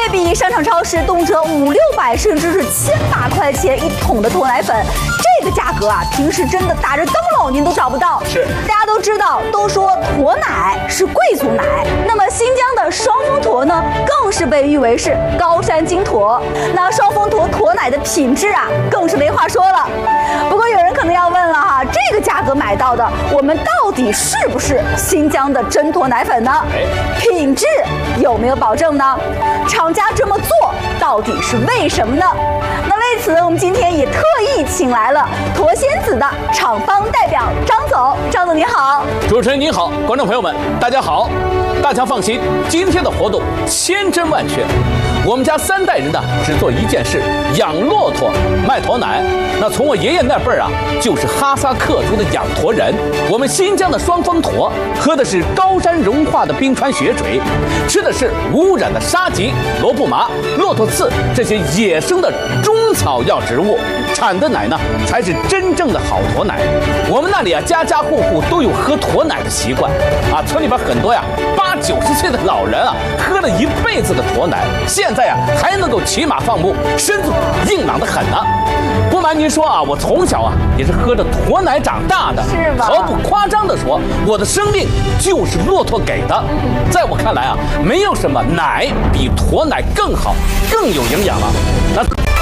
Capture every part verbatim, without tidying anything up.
对比商场超市动辄五六百甚至是千把块钱一桶的驼奶粉，这个价格啊，平时真的打着灯笼您都找不到。 是， 大家都知道，都说驼奶是贵族奶，那么新疆的双峰驼呢，更是被誉为是高山金驼。那双峰驼驼奶的品质啊，更是没话说了。不过有人可能要问了哈，这个价格买到的，我们到底是不是新疆的真驼奶粉呢？品质有没有保证呢？厂家这么做到底是为什么呢？那为此，我们今天也特意请来了驼仙子的厂方代表张总。张总您好。 主持人您好，观众朋友们大家好。大家放心，今天的活动千真万确。我们家三代人呢，只做一件事，养骆驼卖驼奶。那从我爷爷那辈儿啊，就是哈萨克族的养驼人。我们新疆的双峰驼喝的是高山融化的冰川雪水，吃的是无污染的沙棘、罗布麻、骆驼刺这些野生的中草药植物，产的奶呢才是真正的好驼奶。我们那里啊，家家户户都有喝驼奶的习惯啊，村里边很多呀八九十岁的老人啊，喝了一辈子的驼奶，现在啊还能够骑马放牧，身子硬朗得很呢。不瞒您说啊，我从小啊也是喝着驼奶长大的， 是吗？ 毫不夸张地说，我的生命就是骆驼给的。在我看来啊，没有什么奶比驼奶更好、更有营养了。那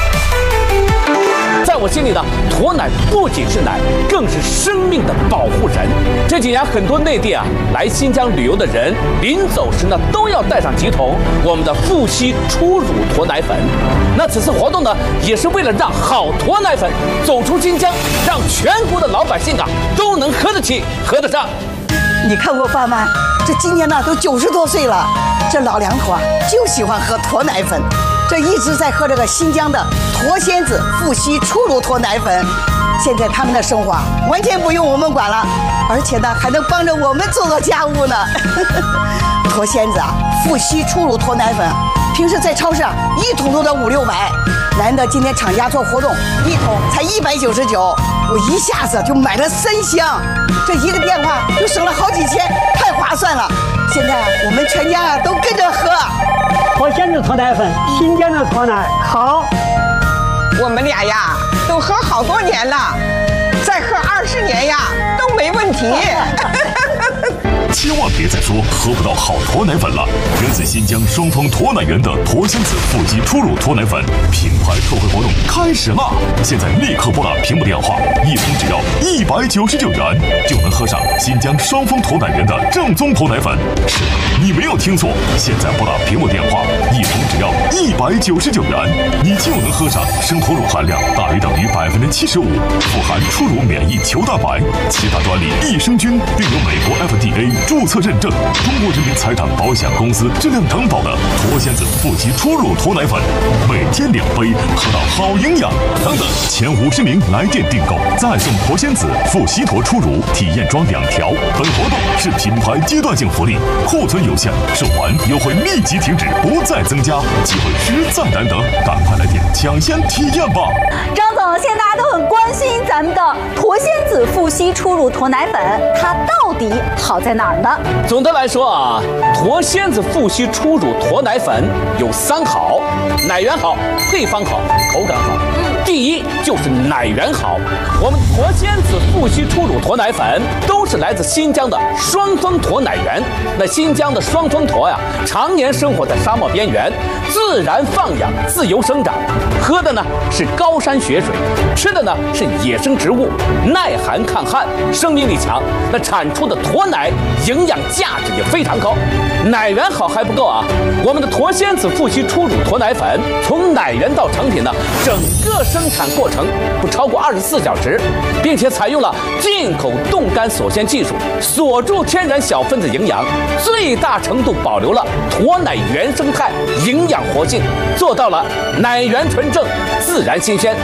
在我心里呢，驼奶不仅是奶，更是生命的保护神。这几年很多内地啊来新疆旅游的人，临走时呢都要带上几桶我们的富硒初乳驼奶粉。那此次活动呢，也是为了让好驼奶粉走出新疆，让全国的老百姓啊都能喝得起、喝得上。 你看过爸妈，这今年呢都九十多岁了，这老两口啊就喜欢喝驼奶粉。这一直在喝这个新疆的驼仙子富硒初乳驼奶粉，现在他们的生活啊完全不用我们管了，而且呢还能帮着我们做做家务呢。驼仙子啊富硒初乳驼奶粉，平时在超市啊一桶都得五六百，难得今天厂家做活动，一桶才一百九十九，我一下子就买了三箱，这一个电话就省了好几千，太划算了。现在我们全家啊都跟着喝。 驼仙子驼奶粉，新疆的驼奶好。 我们俩呀都喝好多年了，再喝二十年呀都没问题。 千万别再说喝不到好驼奶粉了！源自新疆双峰驼奶园的驼仙子富硒初乳驼奶粉品牌特惠活动开始啦！现在立刻拨打屏幕电话，一桶只要一百九十九元，就能喝上新疆双峰驼奶园的正宗驼奶粉。是的，你没有听错，现在拨打屏幕电话，一桶只要一百九十九元，你就能喝上生驼乳含量大于等于百分之七十五，富含初乳免疫球蛋白、其他专利益生菌，并有美国 F D A 注册认证，中国人民财产保险公司质量担保的驼仙子富硒初乳驼奶粉，每天两杯，喝到好营养。等等，前五十名来电订购，再送驼仙子富硒驼初乳体验装两条。本活动是品牌阶段性福利，库存有限，售完优惠立即停止，不再增加，机会实在难得，赶快来电抢先体验吧！ 张总，现在大家都很关心咱们的驼仙子富硒初乳驼奶粉，它到底好在哪儿呢？ 总的来说啊，驼仙子富硒初乳驼奶粉有三好：奶源好、配方好、口感好。第一就是奶源好，我们驼仙子富硒初乳驼奶粉都是来自新疆的双峰驼奶源。那新疆的双峰驼呀，常年生活在沙漠边缘，自然放养，自由生长，喝的呢是高山雪水，吃的呢是野生植物，耐寒抗旱，生命力强。那产出的驼奶营养价值也非常高。奶源好还不够啊，我们的驼仙子富硒初乳驼奶粉从奶源到成品呢，整个生产过程不超过二十四小时，并且采用了进口冻干锁鲜技术，锁住天然小分子营养，最大程度保留了驼奶原生态营养活性，做到了奶源纯正、自然新鲜。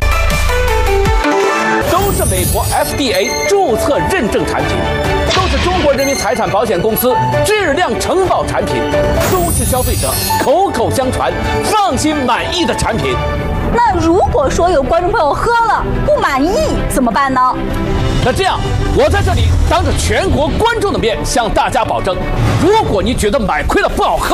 都是美国 F D A 注册认证产品，都是中国人民财产保险公司质量承保产品，都是消费者口口相传、放心满意的产品。 那如果说有观众朋友喝了不满意怎么办呢？ 那这样，我在这里当着全国观众的面向大家保证，如果你觉得买亏了不好喝，